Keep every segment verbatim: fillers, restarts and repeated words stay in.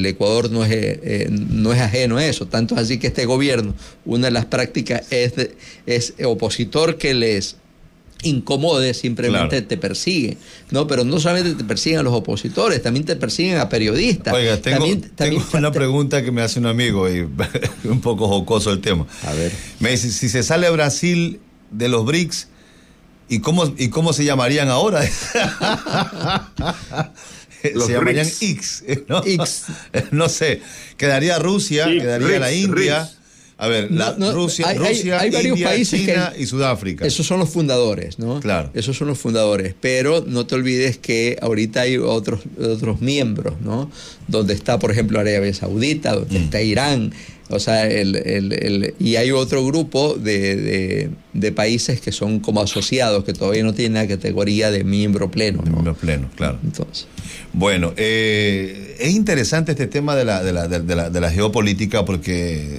el Ecuador no es, eh, no es ajeno a eso. Tanto es así que este gobierno, una de las prácticas es, de, es opositor que les incomode, simplemente claro. te persiguen, ¿no? Pero no solamente te persiguen a los opositores, también te persiguen a periodistas. Oiga, tengo, también, tengo también, una te... pregunta que me hace un amigo y un poco jocoso el tema. A ver. Me dice, si se sale Brasil de los B R I C S, ¿y cómo, y cómo se llamarían ahora? Los se llamarían X, X, ¿no? X. No sé, quedaría Rusia, X, quedaría X, la India. X. A ver, no, la no, Rusia, hay, Rusia hay, hay varios India, países China que, y Sudáfrica. Esos son los fundadores, ¿no? Claro. Esos son los fundadores, pero no te olvides que ahorita hay otros, otros miembros, ¿no? Donde está, por ejemplo, Arabia Saudita, donde mm. está Irán, o sea, el, el, el, y hay otro grupo de, de, de países que son como asociados, que todavía no tienen la categoría de miembro pleno, ¿no? Miembro pleno, claro. Entonces. Bueno, eh, es interesante este tema de la, de la, de, de la, de la geopolítica porque...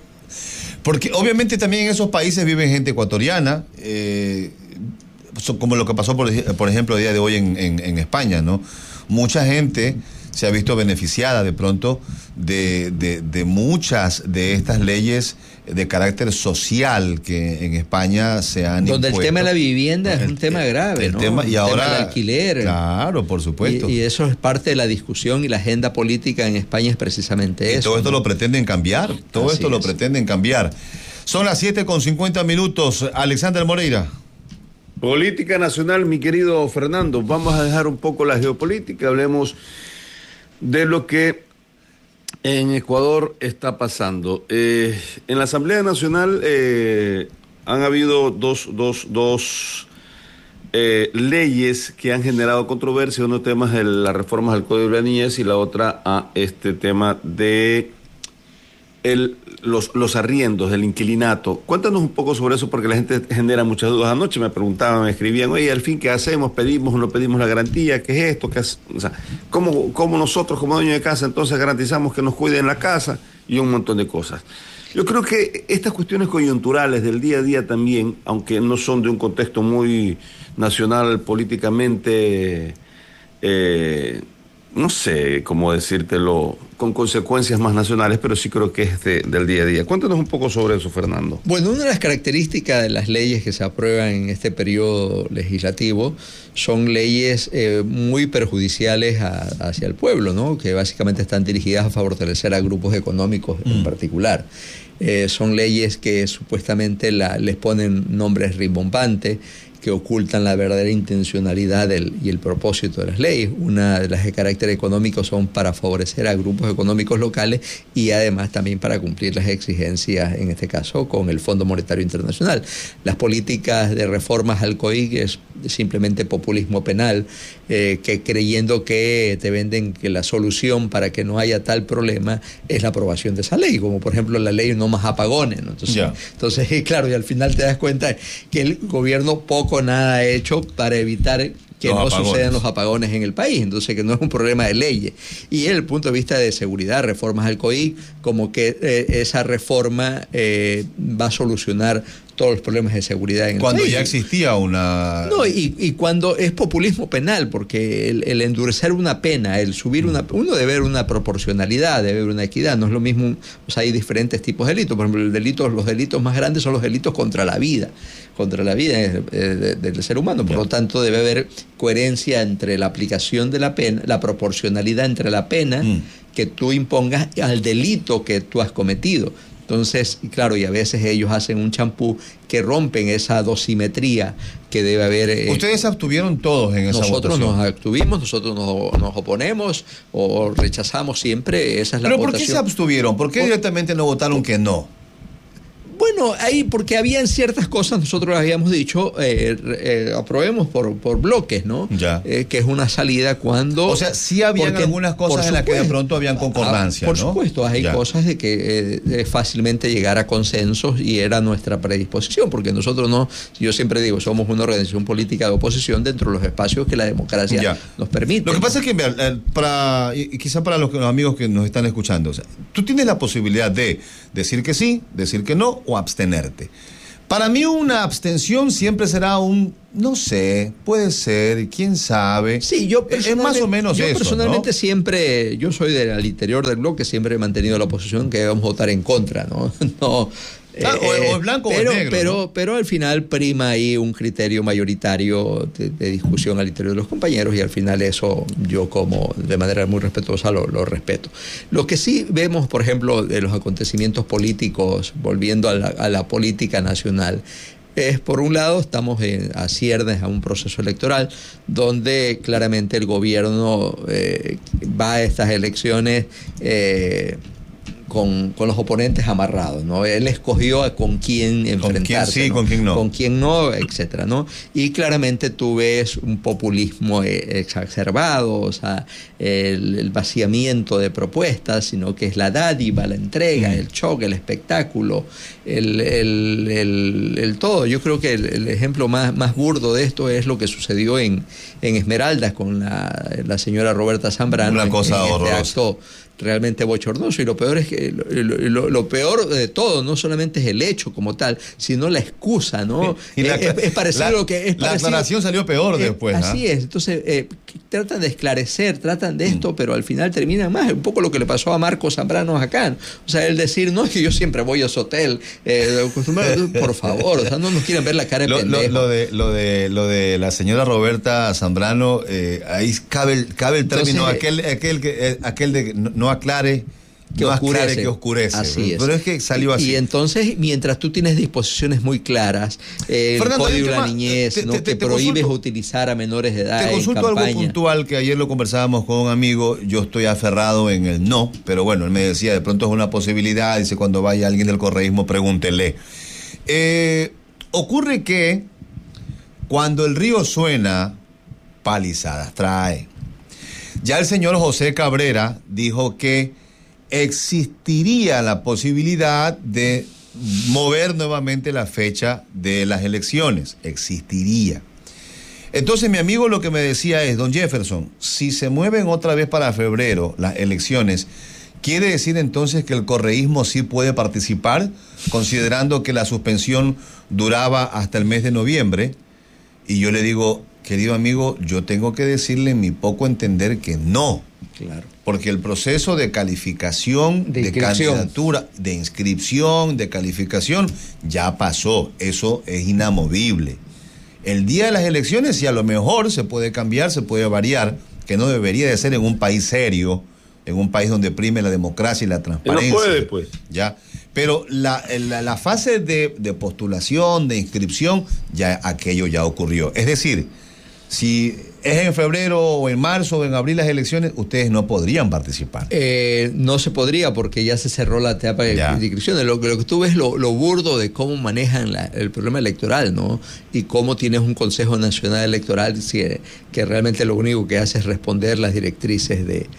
Porque obviamente también en esos países viven gente ecuatoriana, eh, como lo que pasó, por, por ejemplo, el día de hoy en, en, en España, ¿no? Mucha gente se ha visto beneficiada de pronto de, de, de muchas de estas leyes de carácter social que en España se han Donde impuesto. el tema de la vivienda el, es un tema grave, el ¿no? Tema, y el ahora, tema del alquiler. Claro, por supuesto. Y, y eso es parte de la discusión y la agenda política en España es precisamente y eso. todo esto ¿no? lo pretenden cambiar, todo Así esto lo es. pretenden cambiar. Son las siete con cincuenta minutos. Alexander Moreira. Política nacional, mi querido Fernando. Vamos a dejar un poco la geopolítica, hablemos de lo que en Ecuador está pasando. Eh, en la Asamblea Nacional eh, han habido dos, dos, dos eh, leyes que han generado controversia. Uno tema es las reformas al Código de la Niñez y la otra a este tema de el, los, los arriendos, el inquilinato. Cuéntanos un poco sobre eso porque la gente genera muchas dudas. Anoche me preguntaban, me escribían, oye, al fin, ¿qué hacemos? ¿Pedimos o no pedimos la garantía? ¿Qué es esto? ¿Qué es? O sea, ¿cómo, ¿cómo nosotros como dueños de casa entonces garantizamos que nos cuiden la casa? Y un montón de cosas. Yo creo que estas cuestiones coyunturales del día a día también, aunque no son de un contexto muy nacional políticamente, eh, no sé cómo decírtelo, con consecuencias más nacionales, pero sí creo que es de, del día a día. Cuéntanos un poco sobre eso, Fernando. Bueno, una de las características de las leyes que se aprueban en este periodo legislativo son leyes eh, muy perjudiciales a, hacia el pueblo, ¿no? Que básicamente están dirigidas a favorecer a grupos económicos mm. en particular. Eh, son leyes que supuestamente la, les ponen nombres rimbombantes, que ocultan la verdadera intencionalidad del, y el propósito de las leyes. Una de las de carácter económico son para favorecer a grupos económicos locales y además también para cumplir las exigencias, en este caso, con el Fondo Monetario Internacional. Las políticas de reformas al C O I es simplemente populismo penal, eh, que creyendo que te venden que la solución para que no haya tal problema es la aprobación de esa ley, como por ejemplo la ley no más apagones, ¿no? Entonces, yeah. entonces, claro, y al final te das cuenta que el gobierno poco nada ha hecho para evitar que los no apagones. sucedan los apagones en el país, entonces que no es un problema de leyes. Y desde el punto de vista de seguridad, reformas al C O I, como que eh, esa reforma eh, va a solucionar todos los problemas de seguridad en el cuando país. ya existía una... No, y, y cuando es populismo penal, porque el, el endurecer una pena, el subir una... Uno debe ver una proporcionalidad, debe ver una equidad, no es lo mismo, o sea, hay diferentes tipos de delitos. Por ejemplo, el delito, los delitos más grandes son los delitos contra la vida, contra la vida eh, de, del ser humano, por lo tanto debe haber coherencia entre la aplicación de la pena, la proporcionalidad entre la pena mm. que tú impongas al delito que tú has cometido. Entonces, claro, y a veces ellos hacen un champú que rompen esa dosimetría que debe haber. Eh, Ustedes se abstuvieron todos en esa nosotros votación. Nosotros nos abstuvimos, nosotros nos, nos oponemos o rechazamos siempre, esa es la ¿Pero votación. por qué se abstuvieron? ¿Por qué directamente no votaron que no? Bueno, ahí porque habían ciertas cosas, nosotros habíamos dicho, eh, eh, aprobemos por, por bloques, ¿no? Ya. Eh, que es una salida cuando... O sea, sí habían porque, algunas cosas en las que de pronto habían concordancia, ah, por ¿no? Por supuesto, hay ya. cosas de que eh, fácilmente llegar a consensos y era nuestra predisposición, porque nosotros no, yo siempre digo, somos una organización política de oposición dentro de los espacios que la democracia ya. nos permite. Lo que pasa es que, para, y quizá para los, los amigos que nos están escuchando, o sea, tú tienes la posibilidad de decir que sí, decir que no, o abstenerte. Para mí una abstención siempre será un, no sé, puede ser, quién sabe. Sí, yo es más o menos yo eso, personalmente ¿no? siempre, yo soy del interior del bloque, siempre he mantenido la posición que debemos votar en contra, ¿no? no Ah, eh, o, o es blanco pero, o es negro, pero, ¿no? pero al final prima ahí un criterio mayoritario de, de discusión al interior de los compañeros y al final eso yo como de manera muy respetuosa lo, lo respeto. Lo que sí vemos, por ejemplo, de los acontecimientos políticos, volviendo a la, a la política nacional, es por un lado estamos en, a ciernes a un proceso electoral donde claramente el gobierno eh, va a estas elecciones eh, Con, con los oponentes amarrados, ¿no? Él escogió a con quién enfrentarse, con quién sí, ¿no? con quién no, con quién no, etcétera, ¿no? Y claramente tú ves un populismo exacerbado, o sea, el, el vaciamiento de propuestas, sino que es la dádiva, la entrega, mm. el choque, el espectáculo, el, el, el, el todo. Yo creo que el, el ejemplo más, más burdo de esto es lo que sucedió en, en Esmeraldas con la, la señora Roberta Zambrano. Una cosa en, en horrorosa. Este acto realmente bochornoso, y lo peor es que lo, lo, lo peor de todo no solamente es el hecho como tal, sino la excusa, ¿no? Y la, es, es parecido la, lo que es la parecido, aclaración salió peor eh, después. Así ¿eh? es, entonces eh, tratan de esclarecer, tratan de esto, mm. pero al final terminan más, un poco lo que le pasó a Marcos Zambrano acá, o sea, él decir, no, es que yo siempre voy a ese hotel, eh, por favor, o sea, no nos quieren ver la cara de lo, pendejo. Lo, lo, de, lo, de, lo de la señora Roberta Zambrano, eh, ahí cabe el, cabe el término, entonces, aquel, aquel, que, aquel de no, no aclare, que no oscurece. Aclare que oscurece. Así es. Pero es que salió así. Y, y entonces, mientras tú tienes disposiciones muy claras, eh, Fernando, el Código de la tema, Niñez, te, ¿no? te, te, que te prohíbes consulto, utilizar a menores de edad. Te consulto en algo puntual que ayer lo conversábamos con un amigo. Yo estoy aferrado en el no, pero bueno, él me decía, de pronto es una posibilidad. Dice, cuando vaya alguien del correísmo, pregúntele. Eh, ocurre que cuando el río suena, palizadas trae. Ya el señor José Cabrera dijo que existiría la posibilidad de mover nuevamente la fecha de las elecciones. Existiría. Entonces mi amigo lo que me decía es, don Jefferson, si se mueven otra vez para febrero las elecciones, ¿quiere decir entonces que el correísmo sí puede participar, considerando que la suspensión duraba hasta el mes de noviembre? Y yo le digo, querido amigo, yo tengo que decirle en mi poco entender que no. Claro. Porque el proceso de calificación, de, de candidatura, de inscripción, de calificación, ya pasó. Eso es inamovible. El día de las elecciones, si a lo mejor se puede cambiar, se puede variar, que no debería de ser en un país serio, en un país donde prime la democracia y la transparencia. No puede, pues. Ya. Pero la, la, la fase de, de postulación, de inscripción, ya aquello ya ocurrió. Es decir, si es en febrero o en marzo o en abril las elecciones, ustedes no podrían participar. Eh, no se podría porque ya se cerró la etapa de, de inscripciones. Lo, lo que tú ves lo, lo burdo de cómo manejan la, el problema electoral, ¿no? Y cómo tienes un Consejo Nacional Electoral que, que realmente lo único que hace es responder las directrices de...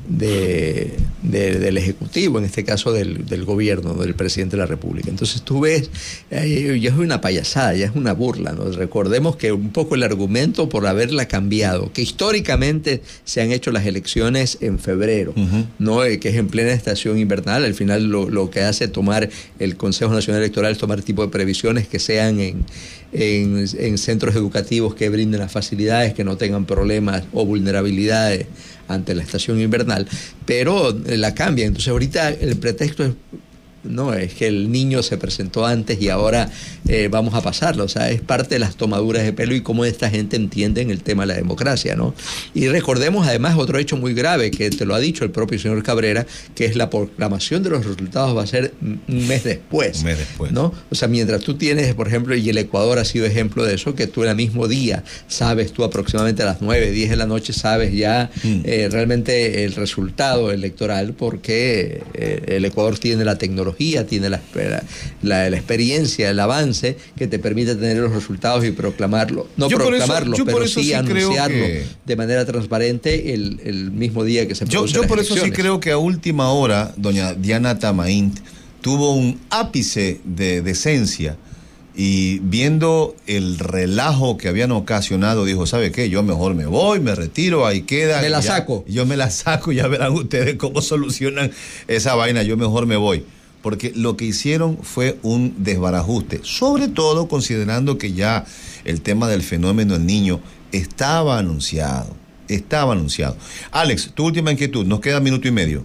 De, de, del Ejecutivo, en este caso del, del gobierno, del presidente de la República. Entonces tú ves, eh, ya es una payasada, ya es una burla, ¿no? Recordemos que un poco el argumento por haberla cambiado, que históricamente se han hecho las elecciones en febrero, uh-huh. ¿no? Eh, que es en plena estación invernal. Al final lo, lo que hace tomar el Consejo Nacional Electoral es tomar tipo de previsiones que sean en, en, en centros educativos que brinden las facilidades, que no tengan problemas o vulnerabilidades ante la estación invernal, pero la cambia. Entonces ahorita el pretexto es, no, es que el niño se presentó antes y ahora eh, vamos a pasarlo. O sea, es parte de las tomaduras de pelo y cómo esta gente entiende en el tema de la democracia, ¿no? Y recordemos además otro hecho muy grave que te lo ha dicho el propio señor Cabrera, que es la proclamación de los resultados va a ser un mes después. Un mes después. ¿No? O sea, mientras tú tienes, por ejemplo, y el Ecuador ha sido ejemplo de eso, que tú en el mismo día sabes, tú aproximadamente a las nueve, diez de la noche sabes ya mm. eh, realmente el resultado electoral, porque eh, el Ecuador tiene la tecnología, tiene la, la, la experiencia, el avance que te permite tener los resultados y proclamarlo, no yo proclamarlos, eso, pero sí, sí anunciarlo que... de manera transparente el, el mismo día que se produce. Yo, yo por elecciones. eso sí creo que a última hora doña Diana Tamaínt tuvo un ápice de decencia y viendo el relajo que habían ocasionado, dijo, ¿sabe qué? Yo mejor me voy, me retiro, ahí queda. Me la ya, saco. Yo me la saco, ya verán ustedes cómo solucionan esa vaina, yo mejor me voy. porque lo que hicieron fue un desbarajuste, sobre todo considerando que ya el tema del fenómeno del Niño estaba anunciado, estaba anunciado. Alex, tu última inquietud, nos queda minuto y medio.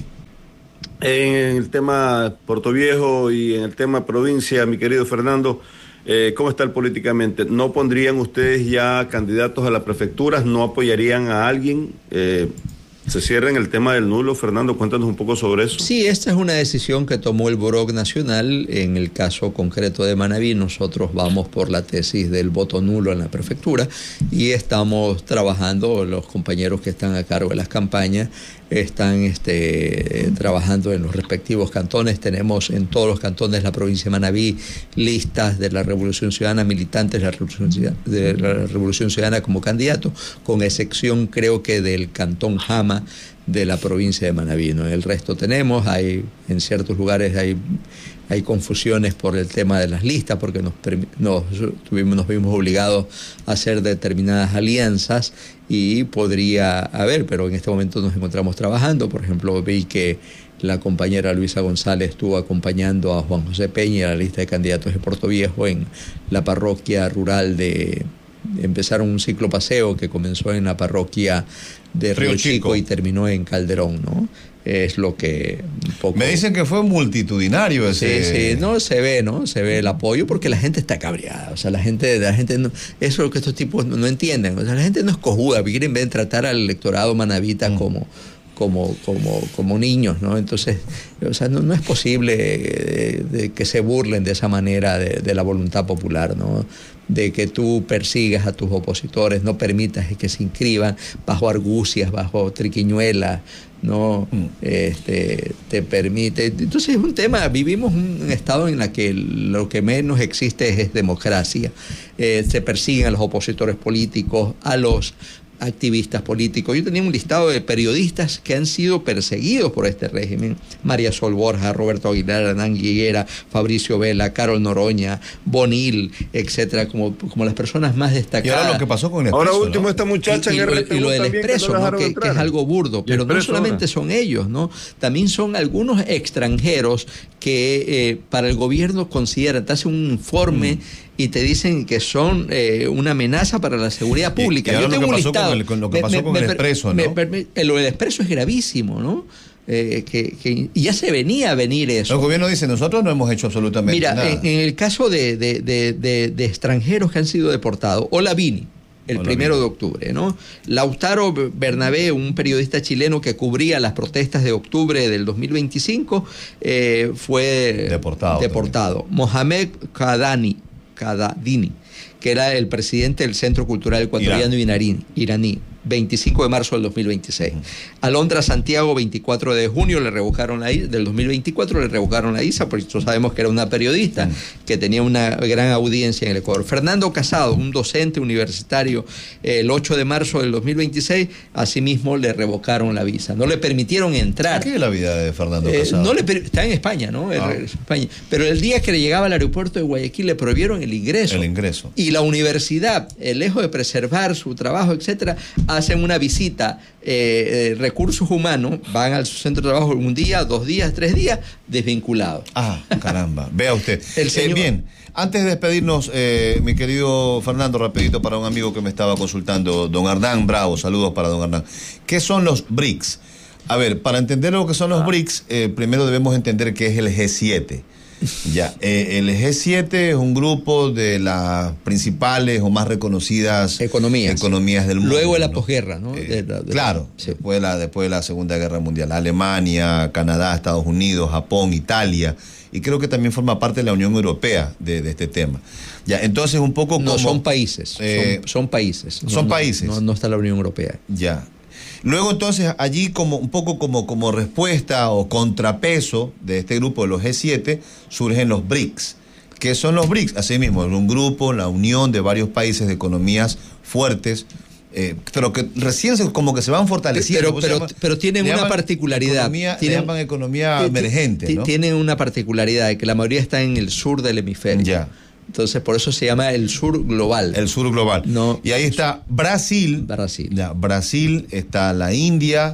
En el tema Puerto Viejo y en el tema provincia, mi querido Fernando, eh, ¿cómo está el políticamente? ¿No pondrían ustedes ya candidatos a las prefecturas? ¿No apoyarían a alguien? Eh, ¿Se cierra en el tema del nulo? Fernando, cuéntanos un poco sobre eso. Sí, esta es una decisión que tomó el B O R O C Nacional. En el caso concreto de Manabí, nosotros vamos por la tesis del voto nulo en la prefectura y estamos trabajando, los compañeros que están a cargo de las campañas están este, trabajando en los respectivos cantones. Tenemos en todos los cantones de la provincia de Manabí listas de la Revolución Ciudadana, militantes de la Revolución Ciudadana, de la Revolución Ciudadana como candidatos, con excepción creo que del cantón Jama de la provincia de Manabí, ¿no? El resto tenemos, hay en ciertos lugares hay, hay confusiones por el tema de las listas, porque nos, nos, tuvimos, nos vimos obligados a hacer determinadas alianzas y podría haber, pero en este momento nos encontramos trabajando. Por ejemplo, vi que la compañera Luisa González estuvo acompañando a Juan José Peña en la lista de candidatos de Puerto Viejo en la parroquia rural de... Empezaron un ciclo paseo que comenzó en la parroquia de Río, Río Chico. Chico y terminó en Calderón, ¿no? Es lo que un poco... Me dicen que fue multitudinario ese... Sí, sí, no, se ve, ¿no? Se ve el apoyo porque la gente está cabreada, o sea, la gente, la gente no... Eso es lo que estos tipos no, no entienden, o sea, la gente no es cojuda, quieren ver tratar al electorado manabita mm. como... Como, como, como niños, ¿no? Entonces, o sea, no, no es posible de, de que se burlen de esa manera de, de la voluntad popular, ¿no? De que tú persigas a tus opositores, no permitas que se inscriban bajo argucias, bajo triquiñuelas, ¿no? Mm. Este, te permite... Entonces es un tema, vivimos un estado en el que lo que menos existe es, es democracia. Eh, se persiguen a los opositores políticos, a los activistas políticos. Yo tenía un listado de periodistas que han sido perseguidos por este régimen: María Sol Borja, Roberto Aguilar, Hernán Higuera, Fabricio Vela, Carol Noroña, Bonil, etcétera, como, como las personas más destacadas. Y ahora lo que pasó con el Expreso, ahora último, ¿no? Esta muchacha y, y, en lo, y lo del Expreso, que, ¿no? que, que es algo burdo, pero no solamente ahora son ellos, ¿no? También son algunos extranjeros que eh, para el gobierno consideran, te hacen un informe mm. y te dicen que son eh, una amenaza para la seguridad pública. Y, y Yo tengo un listado. Con el, con lo que pasó me, con me, el Expreso, ¿no? Me, me, lo del Expreso es gravísimo, ¿no? Eh, que, que, y ya se venía a venir eso. El gobierno dice, nosotros no hemos hecho absolutamente Mira, nada. Mira, en, en el caso de, de, de, de, de extranjeros que han sido deportados, Olavini, el Hola, primero bien. de octubre, ¿no? Lautaro Bernabé, un periodista chileno que cubría las protestas de octubre del dos mil veinticinco, eh, fue deportado. deportado. Mohamed Kadani, Kadadini, que era el presidente del Centro Cultural Ecuatoriano Irán. iraní, veinticinco de marzo del dos mil veintiséis. Uh-huh. Alondra Santiago, veinticuatro de junio le revocaron la del dos mil veinticuatro le revocaron la visa, porque nosotros sabemos que era una periodista uh-huh. que tenía una gran audiencia en el Ecuador. Fernando Casado, un docente universitario, el ocho de marzo del dos mil veintiséis, asimismo le revocaron la visa. No le permitieron entrar. ¿Qué es la vida de Fernando Casado? Eh, no le per... Está en España, ¿no? Ah. En España. Pero el día que le llegaba al aeropuerto de Guayaquil le prohibieron el ingreso. El ingreso. Y la universidad, eh, lejos de preservar su trabajo, etcétera, hacen una visita, eh, eh, recursos humanos, van al centro de trabajo un día, dos días, tres días, desvinculados. Ah, caramba. Vea usted. El señor... eh, bien, antes de despedirnos, eh, mi querido Fernando, rapidito para un amigo que me estaba consultando, don Hernán Bravo, saludos para don Hernán. ¿Qué son los B R I C S? A ver, para entender lo que son los ah. B R I C S, eh, primero debemos entender qué es el G siete. Ya, eh, el G siete es un grupo de las principales o más reconocidas economías, economías del mundo. Luego de la ¿no? posguerra, ¿no? Eh, de la, de claro, sí. después, de la, después de la Segunda Guerra Mundial. Alemania, Canadá, Estados Unidos, Japón, Italia, y creo que también forma parte de la Unión Europea de, de este tema. Ya, entonces un poco como... No, son países, eh, son, son países. Son no, países. No, no está la Unión Europea. Ya. Luego entonces allí como un poco como, como respuesta o contrapeso de este grupo de los G siete surgen los B R I C S. ¿Qué son los B R I C S? Asimismo, es un grupo, la unión de varios países de economías fuertes, eh, pero que recién se, como que se van fortaleciendo. Pero, pero, llama, pero tienen una particularidad. Economía, tienen, llaman economía emergente, ¿no? Tienen una particularidad de que la mayoría está en el sur del hemisferio. Ya. Entonces, por eso se llama el sur global. El sur global. No, y ahí está Brasil. Brasil. Ya, Brasil, está la India,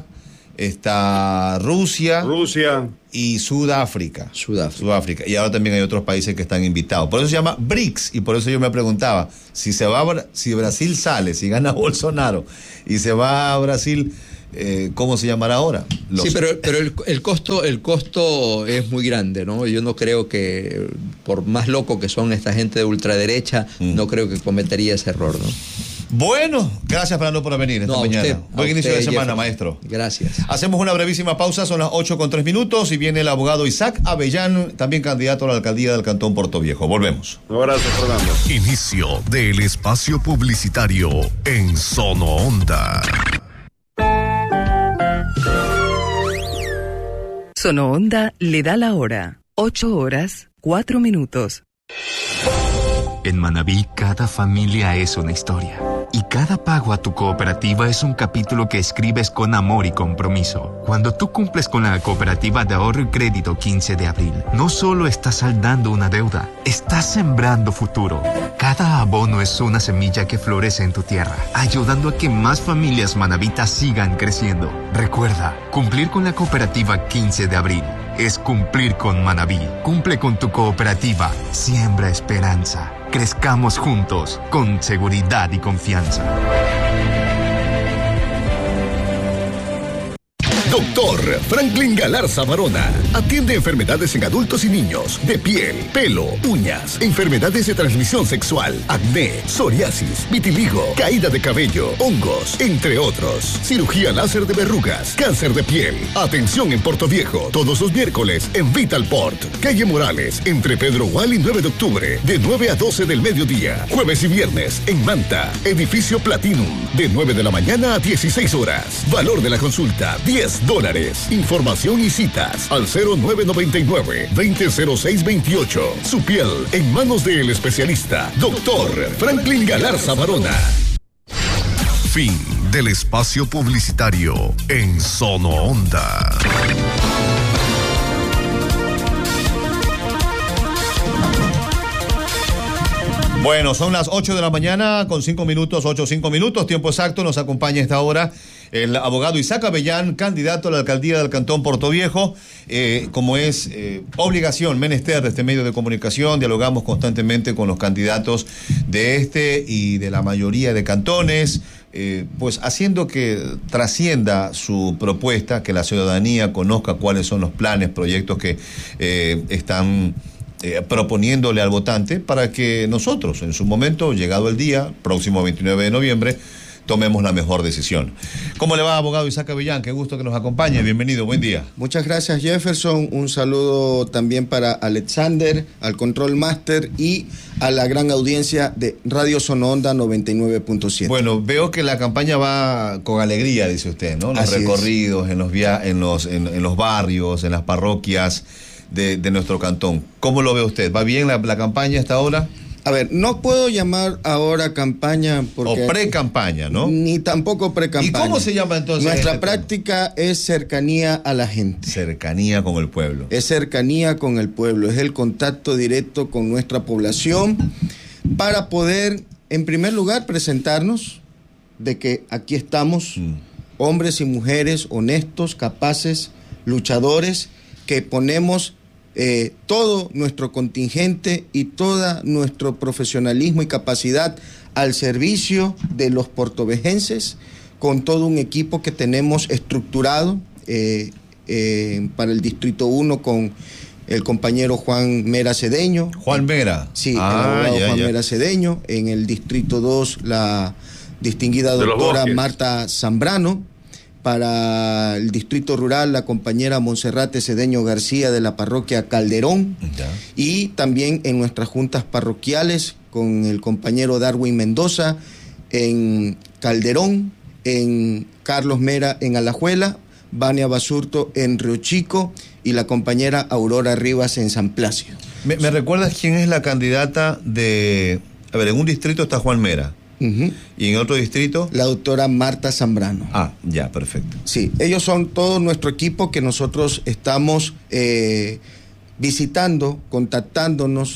está Rusia. Rusia. Y Sudáfrica. Sudáfrica. Sudáfrica. Y ahora también hay otros países que están invitados. Por eso se llama BRICS. Y por eso yo me preguntaba, si se va a, si Brasil sale, si gana Bolsonaro y se va a Brasil, eh, ¿cómo se llamará ahora? Los... Sí, pero, pero el, el costo, el costo es muy grande, ¿no? Yo no creo que, por más loco que son esta gente de ultraderecha, mm. no creo que cometería ese error, ¿no? Bueno, gracias Fernando por venir esta no, mañana. Usted, Buen inicio usted, de semana, Jefferson. maestro. Gracias. Hacemos una brevísima pausa, son las ocho con tres minutos y viene el abogado Isaac Avellán, también candidato a la alcaldía del Cantón Portoviejo. Volvemos. Un abrazo, Fernando. Inicio del espacio publicitario en Sonoonda. Sonoonda le da la hora. Ocho horas, cuatro minutos. En Manabí, cada familia es una historia. Y cada pago a tu cooperativa es un capítulo que escribes con amor y compromiso. Cuando tú cumples con la Cooperativa de Ahorro y Crédito quince de abril, no solo estás saldando una deuda, estás sembrando futuro. Cada abono es una semilla que florece en tu tierra, ayudando a que más familias manabitas sigan creciendo. Recuerda, cumplir con la Cooperativa quince de abril es cumplir con Manabí. Cumple con tu cooperativa, siembra esperanza. Crezcamos juntos, con seguridad y confianza. Doctor Franklin Galarza Barona atiende enfermedades en adultos y niños, de piel, pelo, uñas, enfermedades de transmisión sexual, acné, psoriasis, vitiligo, caída de cabello, hongos, entre otros. Cirugía láser de verrugas, cáncer de piel. Atención en Portoviejo, todos los miércoles en Vitalport, calle Morales, entre Pedro Gual y nueve de octubre, de nueve a doce del mediodía. Jueves y viernes en Manta, edificio Platinum, de nueve de la mañana a dieciséis horas. Valor de la consulta, diez dólares. Información y citas al cero nueve nueve nueve, veinte cero seis veintiocho. Su piel en manos del especialista, doctor Franklin Galarza Barona. Fin del espacio publicitario en Sonoonda. Bueno, son las ocho de la mañana con cinco minutos, ocho, cinco minutos, tiempo exacto. Nos acompaña a esta hora el abogado Isaac Avellán, candidato a la alcaldía del Cantón Portoviejo. Eh, como es eh, obligación, menester de este medio de comunicación, dialogamos constantemente con los candidatos de este y de la mayoría de cantones, eh, pues haciendo que trascienda su propuesta, que la ciudadanía conozca cuáles son los planes, proyectos que eh, están Eh, proponiéndole al votante para que nosotros, en su momento, llegado el día, próximo veintinueve de noviembre, tomemos la mejor decisión. ¿Cómo le va, abogado Isaac Avellán? Qué gusto que nos acompañe. Bienvenido, buen día. Muchas gracias, Jefferson. Un saludo también para Alexander, al Control Master y a la gran audiencia de Radio Sonoonda noventa y nueve punto siete. Bueno, veo que la campaña va con alegría, dice usted, ¿no? Los Así recorridos en los, via en, los, en, en los barrios, en las parroquias de, de nuestro cantón. ¿Cómo lo ve usted? ¿Va bien la, la campaña hasta ahora? A ver, no puedo llamar ahora campaña porque... O pre-campaña, ¿no? Ni tampoco pre-campaña. ¿Y cómo se llama entonces? Nuestra este práctica tema? Es cercanía a la gente. Cercanía con el pueblo. Es cercanía con el pueblo, es el contacto directo con nuestra población para poder, en primer lugar, presentarnos de que aquí estamos, mm. hombres y mujeres honestos, capaces, luchadores, que ponemos... Eh, todo nuestro contingente y todo nuestro profesionalismo y capacidad al servicio de los portovejenses, con todo un equipo que tenemos estructurado eh, eh, para el Distrito uno con el compañero Juan Mera Cedeño. Juan Mera. Sí, ah, el abogado ya, Juan ya. Mera Cedeño. En el Distrito dos, la distinguida doctora Marta Zambrano. Para el Distrito Rural, la compañera Monserrate Cedeño García de la parroquia Calderón. Ya. Y también en nuestras juntas parroquiales con el compañero Darwin Mendoza en Calderón, en Carlos Mera en Alajuela, Vania Basurto en Río Chico y la compañera Aurora Rivas en San Plácido. ¿Me, me recuerdas quién es la candidata de...? A ver, en un distrito está Juan Mera. Uh-huh. ¿Y en otro distrito? La doctora Marta Zambrano. Ah, ya, perfecto. Sí, ellos son todo nuestro equipo que nosotros estamos eh, visitando, contactándonos,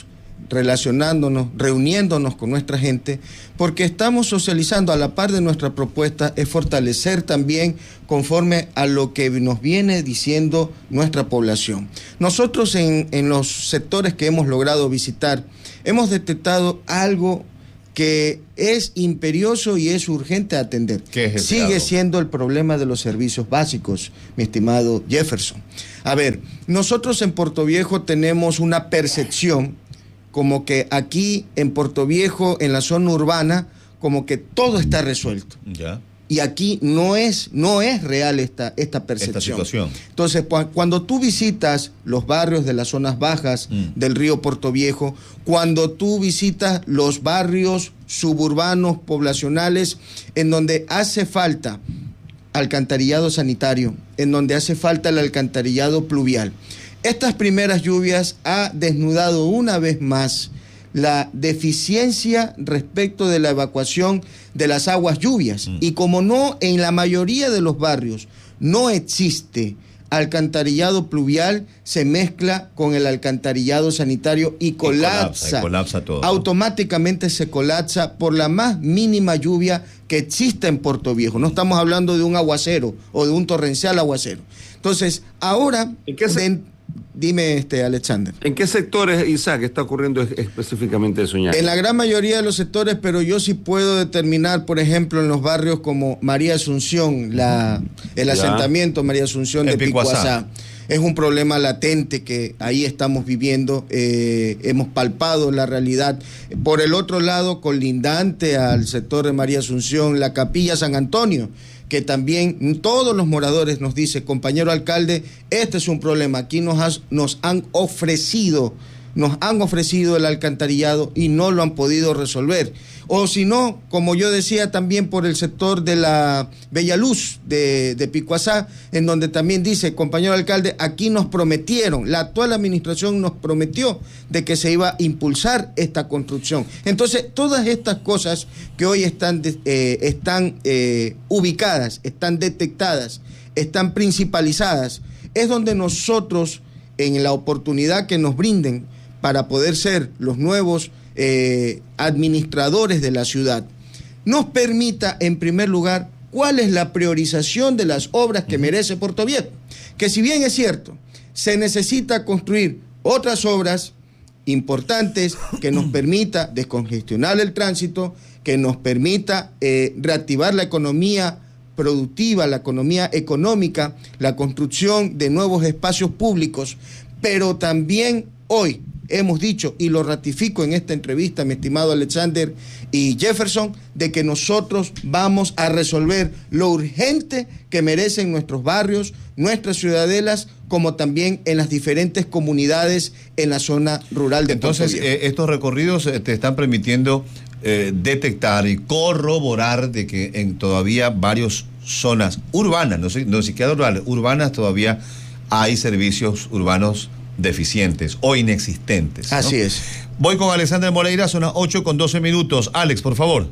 relacionándonos, reuniéndonos con nuestra gente, porque estamos socializando a la par de nuestra propuesta, es fortalecer también conforme a lo que nos viene diciendo nuestra población. Nosotros en, en los sectores que hemos logrado visitar, hemos detectado algo que es imperioso y es urgente atender. ¿Qué es ese Sigue algo? siendo el problema de los servicios básicos, mi estimado Jefferson. A ver, nosotros en Puerto Viejo tenemos una percepción como que aquí en Puerto Viejo, en la zona urbana, como que todo está resuelto. Ya. Y aquí no es, no es real esta, esta percepción. Esta situación. Entonces, cuando tú visitas los barrios de las zonas bajas mm. del río Puerto Viejo, cuando tú visitas los barrios suburbanos, poblacionales, en donde hace falta alcantarillado sanitario, en donde hace falta el alcantarillado pluvial, estas primeras lluvias ha desnudado una vez más la deficiencia respecto de la evacuación de las aguas lluvias. Mm. Y como no, en la mayoría de los barrios no existe alcantarillado pluvial, se mezcla con el alcantarillado sanitario y colapsa. Y colapsa, y colapsa todo. Automáticamente se colapsa por la más mínima lluvia que exista en Puerto Viejo. No estamos hablando de un aguacero o de un torrencial aguacero. Entonces, ahora... ¿En qué se... de, Dime, este, Alexander. ¿En qué sectores, Isaac, está ocurriendo específicamente eso? Ya? En la gran mayoría de los sectores, pero yo sí puedo determinar, por ejemplo, en los barrios como María Asunción, la, el ya. asentamiento María Asunción de Picuazá. Es un problema latente que ahí estamos viviendo, eh, hemos palpado la realidad. Por el otro lado, colindante al sector de María Asunción, la Capilla San Antonio, que también todos los moradores nos dicen, compañero alcalde, este es un problema, aquí nos, has, nos han ofrecido, nos han ofrecido el alcantarillado y no lo han podido resolver. O si no, como yo decía, también por el sector de la Bella Luz de, de Picuazá, en donde también dice, compañero alcalde, aquí nos prometieron, la actual administración nos prometió de que se iba a impulsar esta construcción. Entonces, todas estas cosas que hoy están, eh, están eh, ubicadas, están detectadas, están principalizadas, es donde nosotros, en la oportunidad que nos brinden para poder ser los nuevos Eh, administradores de la ciudad, nos permita, en primer lugar, cuál es la priorización de las obras que uh-huh. merece Puerto Viejo. Que si bien es cierto, se necesita construir otras obras importantes que nos permita descongestionar el tránsito, que nos permita eh, reactivar la economía productiva, la economía económica, la construcción de nuevos espacios públicos, pero también hoy hemos dicho, y lo ratifico en esta entrevista, mi estimado Alexander y Jefferson, de que nosotros vamos a resolver lo urgente que merecen nuestros barrios, nuestras ciudadelas, como también en las diferentes comunidades en la zona rural de Entonces, Puerto Viejo. Eh, estos recorridos te están permitiendo eh, detectar y corroborar de que en todavía varias zonas urbanas, no, sé, no siquiera rurales, urbanas todavía hay servicios urbanos deficientes o inexistentes, ¿no? Así es. Voy con Alexander Moreira, son las ocho con doce minutos. Alex, por favor.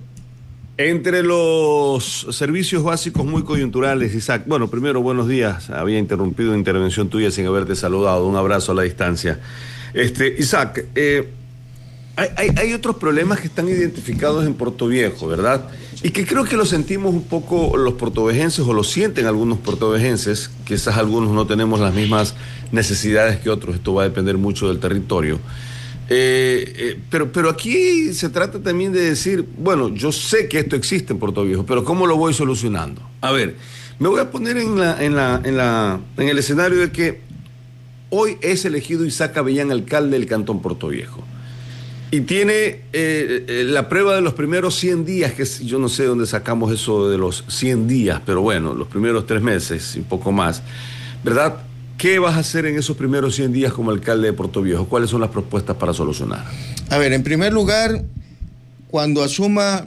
Entre los servicios básicos muy coyunturales, Isaac, bueno, primero, buenos días. Había interrumpido una intervención tuya sin haberte saludado. Un abrazo a la distancia. Este, Isaac, eh, hay, hay, hay otros problemas que están identificados en Puerto Viejo, ¿verdad? Y que creo que lo sentimos un poco los portovejenses, o lo sienten algunos portovejenses, quizás algunos no tenemos las mismas necesidades que otros, esto va a depender mucho del territorio. Eh, eh, pero, pero aquí se trata también de decir, bueno, yo sé que esto existe en Puerto Viejo, pero ¿cómo lo voy solucionando? A ver, me voy a poner en, la, en, la, en, la, en el escenario de que hoy es elegido Isaac Avellán alcalde del Cantón Puerto Viejo. Y tiene eh, eh, la prueba de los primeros cien días, que yo no sé dónde sacamos eso de los cien días, pero bueno, los primeros tres meses y un poco más, ¿verdad? ¿Qué vas a hacer en esos primeros cien días como alcalde de Puerto Viejo? ¿Cuáles son las propuestas para solucionar? A ver, en primer lugar, cuando asuma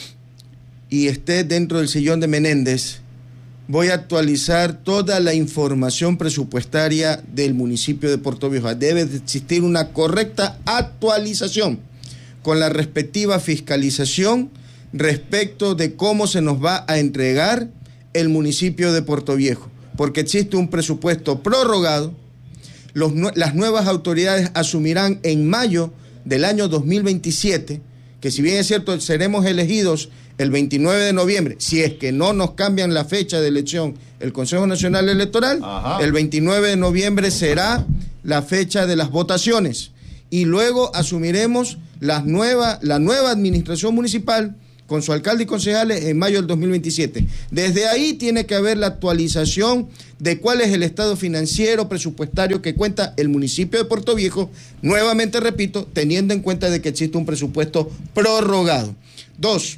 y esté dentro del sillón de Menéndez, voy a actualizar toda la información presupuestaria del municipio de Puerto Viejo. Debe de existir una correcta actualización con la respectiva fiscalización respecto de cómo se nos va a entregar el municipio de Puerto Viejo, porque existe un presupuesto prorrogado. Los, las nuevas autoridades asumirán en mayo del año dos mil veintisiete, que si bien es cierto seremos elegidos el veintinueve de noviembre, si es que no nos cambian la fecha de elección el Consejo Nacional Electoral, Ajá. el veintinueve de noviembre será la fecha de las votaciones y luego asumiremos las nueva, la nueva administración municipal con su alcalde y concejales en mayo del dos mil veintisiete. Desde ahí tiene que haber la actualización de cuál es el estado financiero, presupuestario que cuenta el municipio de Puerto Viejo, nuevamente repito, teniendo en cuenta de que existe un presupuesto prorrogado. Dos,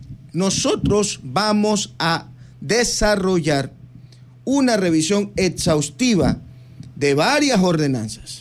nosotros vamos a desarrollar una revisión exhaustiva de varias ordenanzas.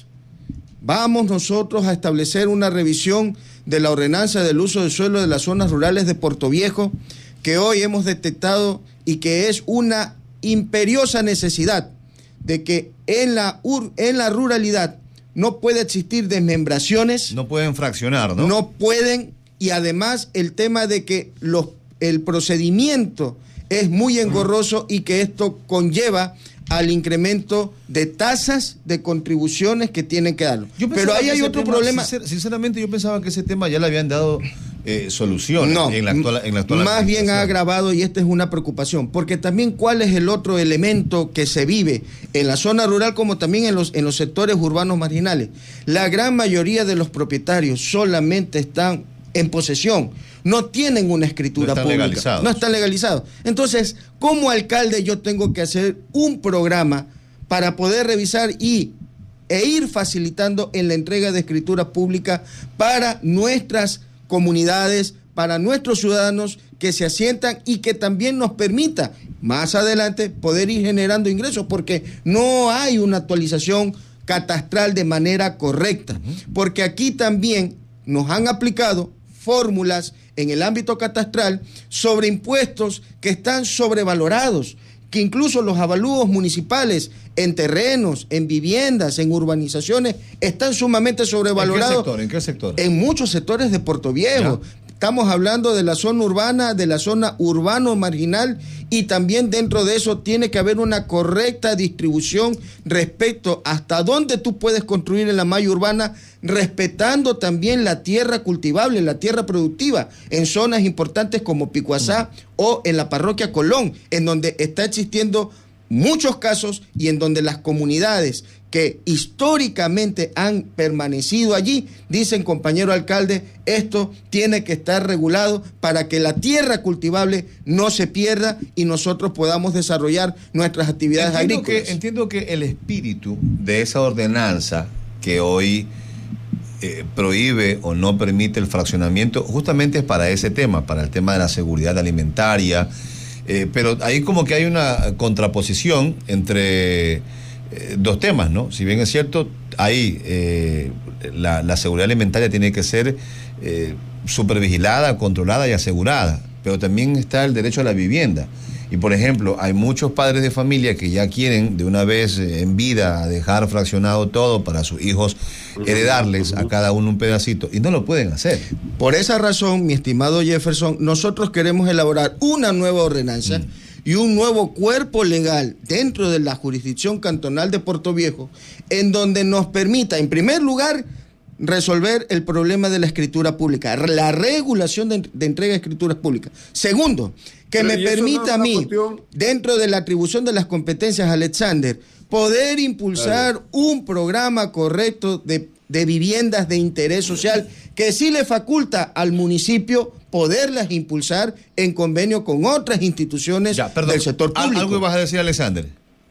Vamos nosotros a establecer una revisión de la ordenanza del uso del suelo de las zonas rurales de Puerto Viejo, que hoy hemos detectado y que es una imperiosa necesidad de que en la, ur, en la ruralidad no puede existir desmembraciones. No pueden fraccionar, ¿no? No pueden, y además el tema de que los, el procedimiento es muy engorroso y que esto conlleva al incremento de tasas de contribuciones que tienen que darlo. Pero ahí hay otro tema, problema. Sincer, sinceramente yo pensaba que ese tema ya le habían dado eh, solución no, en la actual, en la actual más bien ha agravado, y esta es una preocupación, porque también cuál es el otro elemento que se vive en la zona rural como también en los, en los sectores urbanos marginales. La gran mayoría de los propietarios solamente están en posesión, no tienen una escritura no pública, legalizados. no están legalizados. Entonces, como alcalde yo tengo que hacer un programa para poder revisar y e ir facilitando en la entrega de escritura pública para nuestras comunidades, para nuestros ciudadanos que se asientan y que también nos permita más adelante poder ir generando ingresos, porque no hay una actualización catastral de manera correcta, porque aquí también nos han aplicado fórmulas en el ámbito catastral sobre impuestos que están sobrevalorados, que incluso los avalúos municipales en terrenos, en viviendas, en urbanizaciones, están sumamente sobrevalorados. ¿En qué sector? ¿En qué sector? En muchos sectores de Puerto Viejo. Ya. Estamos hablando de la zona urbana, de la zona urbano marginal, y también dentro de eso tiene que haber una correcta distribución respecto hasta dónde tú puedes construir en la malla urbana, respetando también la tierra cultivable, la tierra productiva, en zonas importantes como Picuazá mm. o en la parroquia Colón, en donde está existiendo muchos casos y en donde las comunidades que históricamente han permanecido allí, dicen, compañero alcalde, esto tiene que estar regulado para que la tierra cultivable no se pierda y nosotros podamos desarrollar nuestras actividades entiendo agrícolas. Que, entiendo que el espíritu de esa ordenanza que hoy eh, prohíbe o no permite el fraccionamiento, justamente es para ese tema, para el tema de la seguridad alimentaria, eh, pero ahí como que hay una contraposición entre Eh, dos temas, ¿no? Si bien es cierto, ahí eh, la, la seguridad alimentaria tiene que ser eh, supervigilada, controlada y asegurada, pero también está el derecho a la vivienda. Y por ejemplo, hay muchos padres de familia que ya quieren de una vez eh, en vida dejar fraccionado todo para sus hijos, heredarles a cada uno un pedacito, y no lo pueden hacer. Por esa razón, mi estimado Jefferson, nosotros queremos elaborar una nueva ordenanza mm. y un nuevo cuerpo legal dentro de la jurisdicción cantonal de Puerto Viejo, en donde nos permita, en primer lugar, resolver el problema de la escritura pública, la regulación de, de entrega de escrituras públicas. Segundo, que Pero me permita no a mí, cuestión... dentro de la atribución de las competencias, Alexander, poder impulsar Dale. un programa correcto de, de viviendas de interés social que sí le faculta al municipio poderlas impulsar en convenio con otras instituciones ya, perdón, del sector público. ¿Algo vas a decir, Alexander?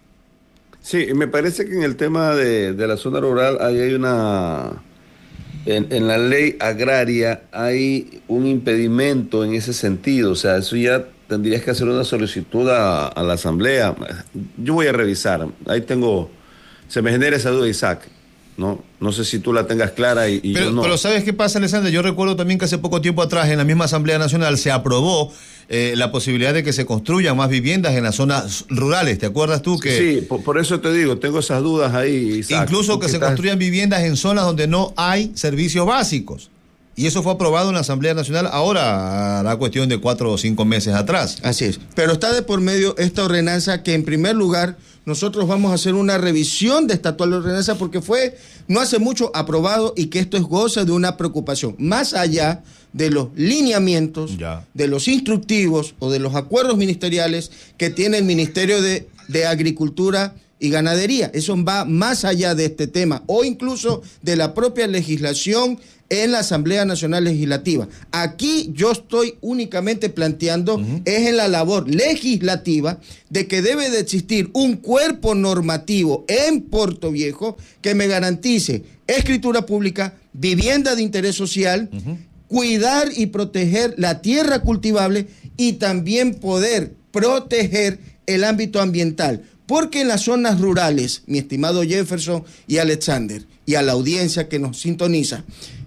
Sí, me parece que en el tema de, de la zona rural ahí hay una... En, en la ley agraria hay un impedimento en ese sentido, o sea, eso ya tendrías que hacer una solicitud a, a la asamblea. Yo voy a revisar, ahí tengo, se me genera esa duda, Isaac. No, no sé si tú la tengas clara y, y pero, yo no. Pero ¿sabes qué pasa, Alexander? Yo recuerdo también que hace poco tiempo atrás en la misma Asamblea Nacional se aprobó eh, la posibilidad de que se construyan más viviendas en las zonas rurales. ¿Te acuerdas tú que...? Sí, por, por eso te digo, tengo esas dudas ahí, Isaac. Incluso que se estás... construyan viviendas en zonas donde no hay servicios básicos. Y eso fue aprobado en la Asamblea Nacional ahora, a la cuestión de cuatro o cinco meses atrás. Así es. Pero está de por medio esta ordenanza que en primer lugar nosotros vamos a hacer una revisión de esta actual ordenanza porque fue no hace mucho aprobado y que esto es goza de una preocupación. Más allá de los lineamientos, ya. de los instructivos o de los acuerdos ministeriales que tiene el Ministerio de, de Agricultura y Ganadería. Eso va más allá de este tema o incluso de la propia legislación en la Asamblea Nacional Legislativa. Aquí yo estoy únicamente planteando uh-huh. es en la labor legislativa de que debe de existir un cuerpo normativo en Puerto Viejo que me garantice escritura pública, vivienda de interés social, uh-huh. cuidar y proteger la tierra cultivable y también poder proteger el ámbito ambiental. Porque en las zonas rurales, mi estimado Jefferson y Alexander, y a la audiencia que nos sintoniza,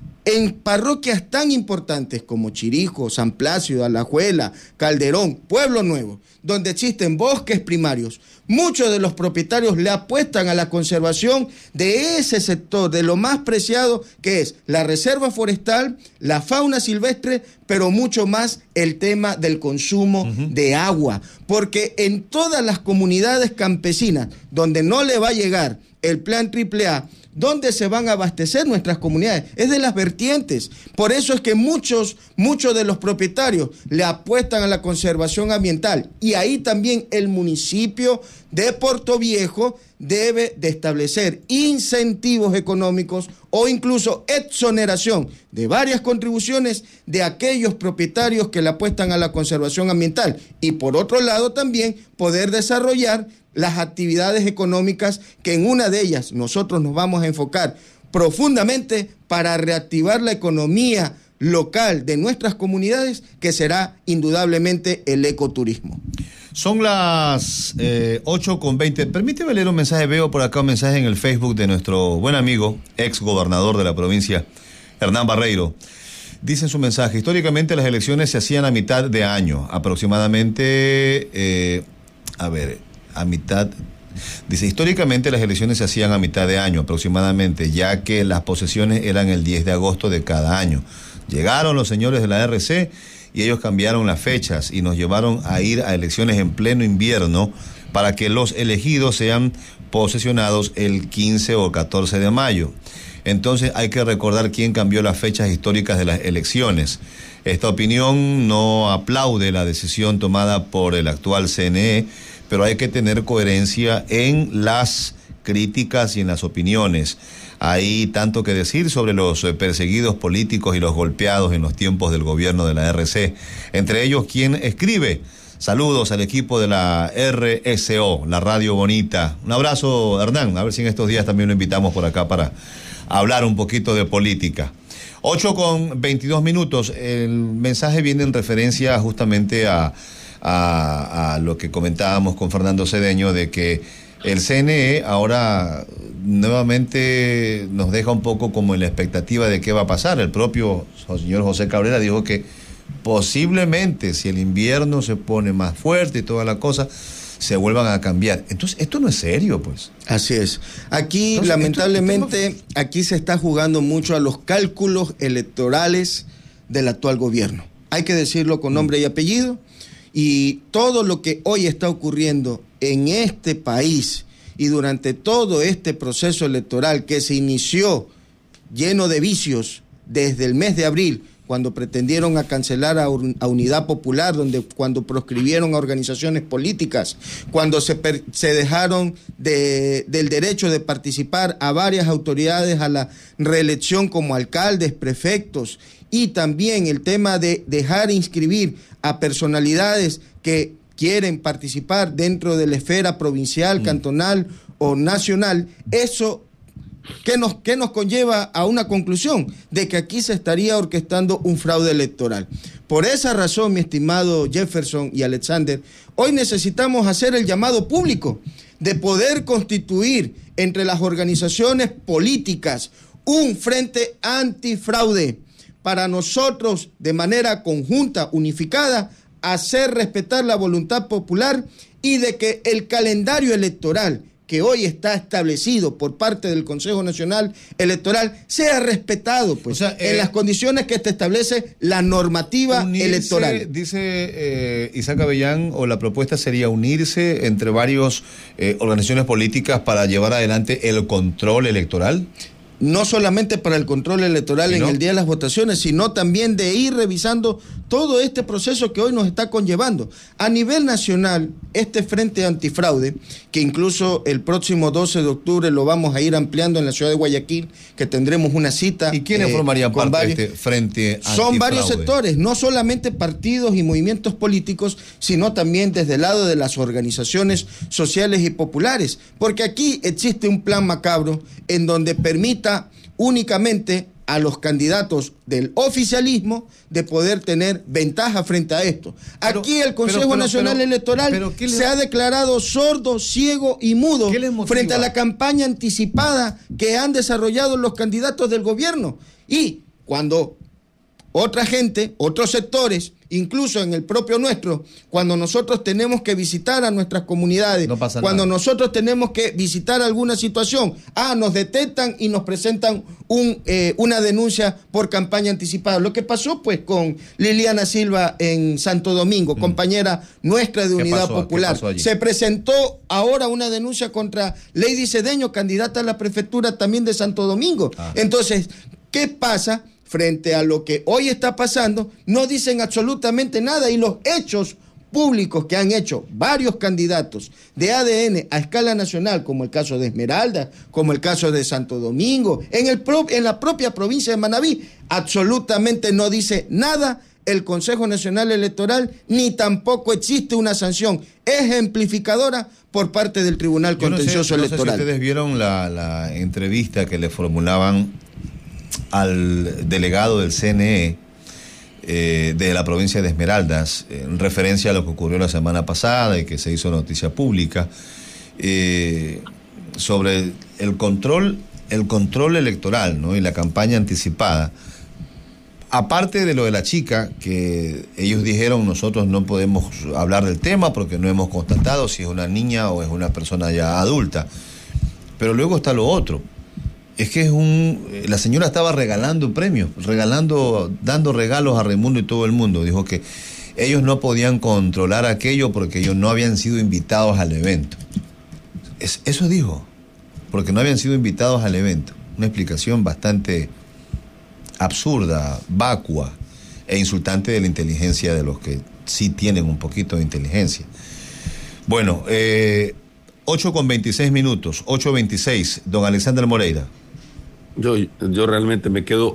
en parroquias tan importantes como Chirijo, San Plácido, Alajuela, Calderón, Pueblo Nuevo, donde existen bosques primarios, muchos de los propietarios le apuestan a la conservación de ese sector, de lo más preciado que es la reserva forestal, la fauna silvestre, pero mucho más el tema del consumo uh-huh. de agua, porque en todas las comunidades campesinas donde no le va a llegar el plan triple A, ¿dónde se van a abastecer nuestras comunidades? Es de las vertientes. Por eso es que muchos, muchos de los propietarios le apuestan a la conservación ambiental. Y ahí también el municipio de Puerto Viejo debe de establecer incentivos económicos o incluso exoneración de varias contribuciones de aquellos propietarios que le apuestan a la conservación ambiental. Y por otro lado también poder desarrollar las actividades económicas que en una de ellas nosotros nos vamos a enfocar profundamente para reactivar la economía local de nuestras comunidades, que será indudablemente el ecoturismo. Son las eh, ocho con veinte. Permíteme leer un mensaje. Veo por acá un mensaje en el Facebook de nuestro buen amigo, ex gobernador de la provincia, Hernán Barreiro. Dice en su mensaje: históricamente las elecciones se hacían a mitad de año, aproximadamente, eh, a ver, a mitad, dice, históricamente las elecciones se hacían a mitad de año aproximadamente, ya que las posesiones eran el diez de agosto de cada año. Llegaron los señores de la R C y ellos cambiaron las fechas y nos llevaron a ir a elecciones en pleno invierno para que los elegidos sean posesionados el quince o catorce de mayo. Entonces hay que recordar quién cambió las fechas históricas de las elecciones. Esta opinión no aplaude la decisión tomada por el actual C N E, pero hay que tener coherencia en las críticas y en las opiniones. Hay tanto que decir sobre los perseguidos políticos y los golpeados en los tiempos del gobierno de la R C. Entre ellos, ¿quién escribe? Saludos al equipo de la R S O, la Radio Bonita. Un abrazo, Hernán. A ver si en estos días también lo invitamos por acá para hablar un poquito de política. ocho con veintidós minutos. El mensaje viene en referencia justamente a, a, a lo que comentábamos con Fernando Cedeño, de que el C N E ahora nuevamente nos deja un poco como en la expectativa de qué va a pasar. El propio señor José Cabrera dijo que posiblemente, si el invierno se pone más fuerte y toda la cosa, se vuelvan a cambiar. Entonces, esto no es serio, pues. Así es. Aquí, Entonces, lamentablemente, esto, esto... aquí se está jugando mucho a los cálculos electorales del actual gobierno. Hay que decirlo con nombre y apellido. Y todo lo que hoy está ocurriendo en este país y durante todo este proceso electoral que se inició lleno de vicios desde el mes de abril, cuando pretendieron a cancelar a, a Unidad Popular, donde cuando proscribieron a organizaciones políticas, cuando se, per, se dejaron de, del derecho de participar a varias autoridades a la reelección como alcaldes, prefectos, y también el tema de dejar inscribir a personalidades que quieren participar dentro de la esfera provincial, mm. cantonal o nacional. Eso ¿Qué nos, ¿Qué nos conlleva a una conclusión? De que aquí se estaría orquestando un fraude electoral. Por esa razón, mi estimado Jefferson y Alexander, hoy necesitamos hacer el llamado público de poder constituir entre las organizaciones políticas un frente antifraude para nosotros, de manera conjunta, unificada, hacer respetar la voluntad popular y de que el calendario electoral que hoy está establecido por parte del Consejo Nacional Electoral sea respetado, pues, o sea, eh, en las condiciones que te establece la normativa unirse, electoral. Dice eh, Isaac Avellán, o la propuesta sería unirse entre varias eh, organizaciones políticas para llevar adelante el control electoral. No solamente para el control electoral en el día de las votaciones, sino también de ir revisando todo este proceso que hoy nos está conllevando. A nivel nacional, este Frente Antifraude, que incluso el próximo doce de octubre lo vamos a ir ampliando en la ciudad de Guayaquil, que tendremos una cita. ¿Y quiénes eh, formarían parte varios, de este Frente Antifraude? Son varios sectores, no solamente partidos y movimientos políticos, sino también desde el lado de las organizaciones sociales y populares, porque aquí existe un plan macabro en donde permita únicamente a los candidatos del oficialismo de poder tener ventaja frente a esto. Pero, Aquí el Consejo pero, pero, Nacional pero, Electoral pero, pero, se ha declarado sordo, ciego y mudo frente a la campaña anticipada que han desarrollado los candidatos del gobierno. Y cuando otra gente, otros sectores, incluso en el propio nuestro, cuando nosotros tenemos que visitar a nuestras comunidades, no pasa cuando nada. Nosotros tenemos que visitar alguna situación, ah, nos detectan y nos presentan un, eh, una denuncia por campaña anticipada. Lo que pasó pues con Liliana Silva en Santo Domingo, mm. compañera nuestra de Unidad pasó, Popular. Se presentó ahora una denuncia contra Lady Cedeño, candidata a la prefectura también de Santo Domingo. Ah. Entonces, ¿qué pasa? Frente a lo que hoy está pasando, no dicen absolutamente nada, y los hechos públicos que han hecho varios candidatos de A D N a escala nacional, como el caso de Esmeralda, como el caso de Santo Domingo, en, el pro, en la propia provincia de Manabí, absolutamente no dice nada el Consejo Nacional Electoral, ni tampoco existe una sanción ejemplificadora por parte del Tribunal Contencioso Yo no sé, Electoral. No sé si ustedes vieron la, la entrevista que le formulaban al delegado del C N E eh, de la provincia de Esmeraldas, en referencia a lo que ocurrió la semana pasada y que se hizo noticia pública, eh, sobre el control, el control electoral, ¿no? Y la campaña anticipada. Aparte de lo de la chica, que ellos dijeron, nosotros no podemos hablar del tema porque no hemos constatado si es una niña o es una persona ya adulta. Pero luego está lo otro. Es que es un... La señora estaba regalando premios, regalando, dando regalos a Raimundo y todo el mundo. Dijo que ellos no podían controlar aquello porque ellos no habían sido invitados al evento. Es, eso dijo, porque no habían sido invitados al evento. Una explicación bastante absurda, vacua e insultante de la inteligencia de los que sí tienen un poquito de inteligencia. Bueno, eh, ocho con veintiséis minutos, ocho veintiséis, don Alexander Moreira. Yo, yo realmente me quedo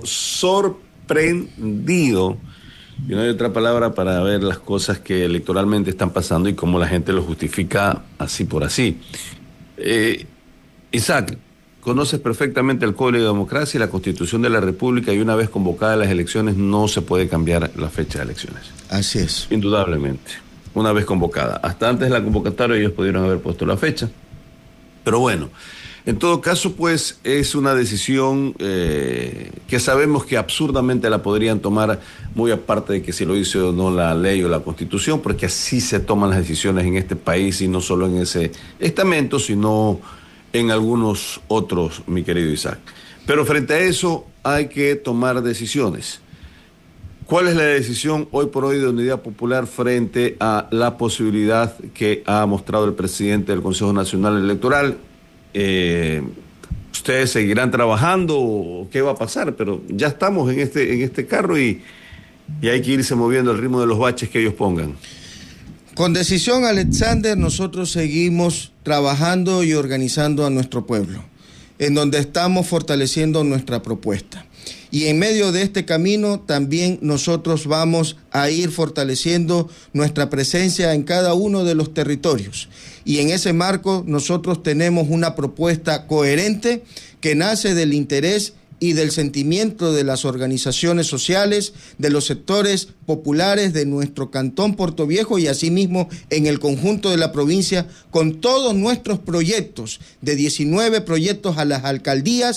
sorprendido, y no hay otra palabra para ver las cosas que electoralmente están pasando y cómo la gente lo justifica así por así. Eh, Isaac, conoces perfectamente el Código de Democracia y la Constitución de la República, y una vez convocadas las elecciones no se puede cambiar la fecha de elecciones. Así es. Indudablemente, una vez convocada. Hasta antes de la convocatoria ellos pudieron haber puesto la fecha. Pero bueno, en todo caso, pues es una decisión eh, que sabemos que absurdamente la podrían tomar, muy aparte de que si lo hizo o no la ley o la Constitución, porque así se toman las decisiones en este país, y no solo en ese estamento, sino en algunos otros, mi querido Isaac. Pero frente a eso hay que tomar decisiones. ¿Cuál es la decisión hoy por hoy de Unidad Popular frente a la posibilidad que ha mostrado el presidente del Consejo Nacional Electoral? Eh, ¿Ustedes seguirán trabajando o qué va a pasar? Pero ya estamos en este, en este carro y, y hay que irse moviendo al ritmo de los baches que ellos pongan. Con decisión, Alexander, nosotros seguimos trabajando y organizando a nuestro pueblo, en donde estamos fortaleciendo nuestra propuesta. Y en medio de este camino también nosotros vamos a ir fortaleciendo nuestra presencia en cada uno de los territorios. Y en ese marco nosotros tenemos una propuesta coherente que nace del interés y del sentimiento de las organizaciones sociales, de los sectores populares de nuestro cantón Puerto Viejo y asimismo en el conjunto de la provincia, con todos nuestros proyectos, de diecinueve proyectos a las alcaldías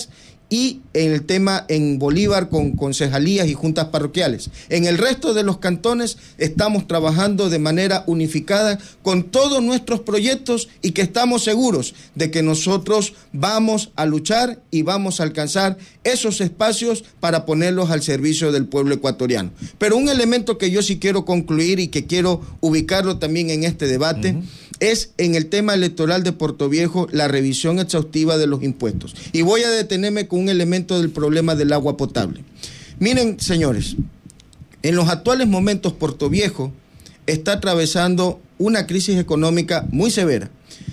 y en el tema en Bolívar con concejalías y juntas parroquiales. En el resto de los cantones estamos trabajando de manera unificada con todos nuestros proyectos y que estamos seguros de que nosotros vamos a luchar y vamos a alcanzar esos espacios para ponerlos al servicio del pueblo ecuatoriano. Pero un elemento que yo sí quiero concluir y que quiero ubicarlo también en este debate uh-huh. es en el tema electoral de Portoviejo, la revisión exhaustiva de los impuestos. Y voy a detenerme con un elemento del problema del agua potable. Miren, señores, en los actuales momentos Portoviejo está atravesando una crisis económica muy severa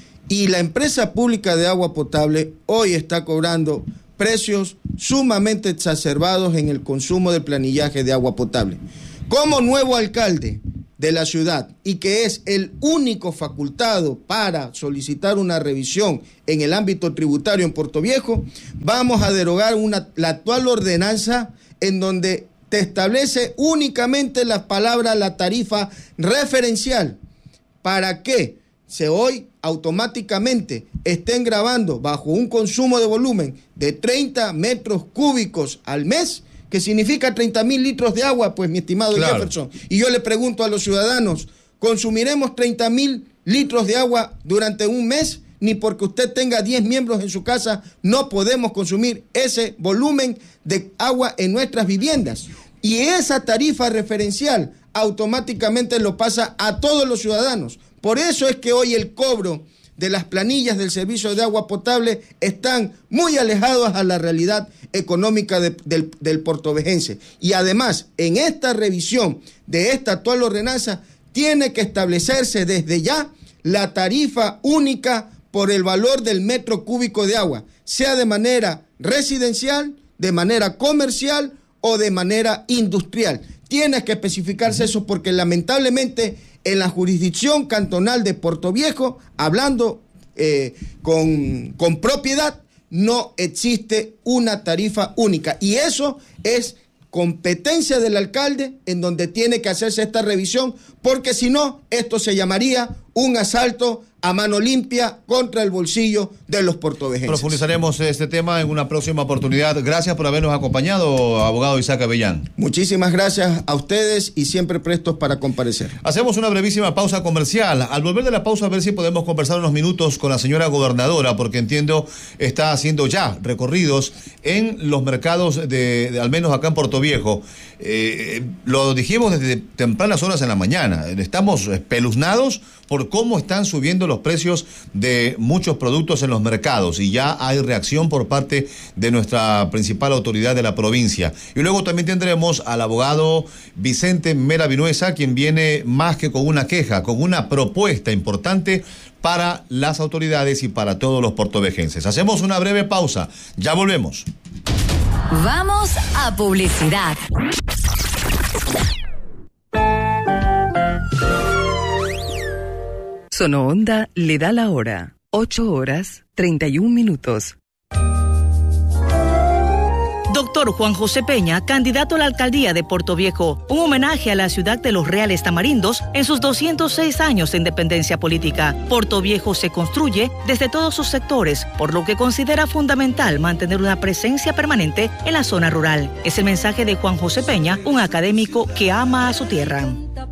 y la empresa pública de agua potable hoy está cobrando precios sumamente exacerbados en el consumo del planillaje de agua potable. Como nuevo alcalde de la ciudad y que es el único facultado para solicitar una revisión en el ámbito tributario en Portoviejo, vamos a derogar una, la actual ordenanza en donde te establece únicamente la palabra, la tarifa referencial, para que se hoy automáticamente estén grabando bajo un consumo de volumen de treinta metros cúbicos al mes, que significa treinta mil litros de agua, pues mi estimado claro. Jefferson. Y yo le pregunto a los ciudadanos, ¿consumiremos treinta mil litros de agua durante un mes? Ni porque usted tenga diez miembros en su casa, no podemos consumir ese volumen de agua en nuestras viviendas. Y esa tarifa referencial automáticamente lo pasa a todos los ciudadanos. Por eso es que hoy el cobro de las planillas del servicio de agua potable están muy alejados a la realidad económica de, del, del portovejense. Y además, en esta revisión de esta actual ordenanza, tiene que establecerse desde ya la tarifa única por el valor del metro cúbico de agua, sea de manera residencial, de manera comercial o de manera industrial. Tiene que especificarse eso porque lamentablemente en la jurisdicción cantonal de Portoviejo, hablando eh, con, con propiedad, no existe una tarifa única. Y eso es competencia del alcalde en donde tiene que hacerse esta revisión, porque si no, esto se llamaría un asalto a mano limpia contra el bolsillo de los portovejenses. Profundizaremos este tema en una próxima oportunidad. Gracias por habernos acompañado, abogado Isaac Avellán. Muchísimas gracias a ustedes y siempre prestos para comparecer. Hacemos una brevísima pausa comercial. Al volver de la pausa, a ver si podemos conversar unos minutos con la señora gobernadora, porque entiendo está haciendo ya recorridos en los mercados, de, de al menos acá en Portoviejo. Eh, lo dijimos desde tempranas horas en la mañana. Estamos espeluznados por cómo están subiendo los precios de muchos productos en los mercados y ya hay reacción por parte de nuestra principal autoridad de la provincia. Y luego también tendremos al abogado Vicente Mera Vinuesa, quien viene más que con una queja, con una propuesta importante para las autoridades y para todos los portovejenses. Hacemos una breve pausa, ya volvemos. Vamos a publicidad. Sonoonda le da la hora. ocho horas, treinta y un minutos. Doctor Juan José Peña, candidato a la alcaldía de Portoviejo, un homenaje a la ciudad de los Reales Tamarindos en sus doscientos seis años de independencia política. Portoviejo se construye desde todos sus sectores, por lo que considera fundamental mantener una presencia permanente en la zona rural. Es el mensaje de Juan José Peña, un académico que ama a su tierra.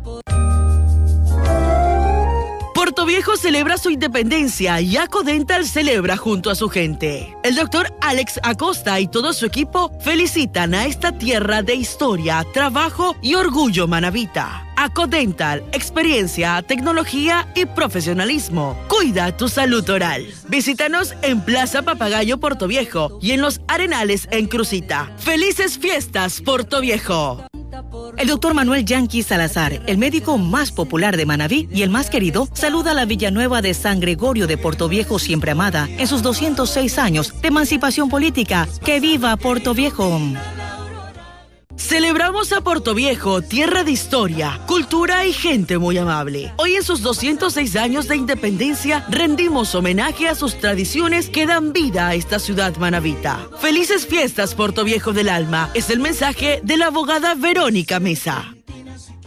Portoviejo celebra su independencia y Acodental celebra junto a su gente. El doctor Alex Acosta y todo su equipo felicitan a esta tierra de historia, trabajo y orgullo manabita. Acodental, experiencia, tecnología y profesionalismo. Cuida tu salud oral. Visítanos en Plaza Papagayo Portoviejo y en Los Arenales en Crucita. ¡Felices fiestas, Portoviejo! El doctor Manuel Yanqui Salazar, el médico más popular de Manabí y el más querido, saluda a la Villanueva de San Gregorio de Portoviejo siempre amada en sus doscientos seis años de emancipación política. ¡Que viva Portoviejo! Celebramos a Portoviejo, tierra de historia, cultura y gente muy amable. Hoy en sus doscientos seis años de independencia rendimos homenaje a sus tradiciones que dan vida a esta ciudad manabita. Felices fiestas, Portoviejo del alma, es el mensaje de la abogada Verónica Mesa.